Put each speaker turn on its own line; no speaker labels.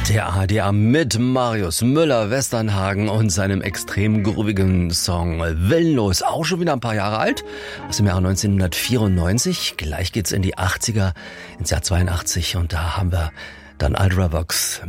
Der ADA mit Marius Müller-Westernhagen und seinem extrem groovigen Song Willenlos. Auch schon wieder ein paar Jahre alt, aus dem Jahre 1994. Gleich geht's in die 80er, ins Jahr 82 und da haben wir dann Ultravox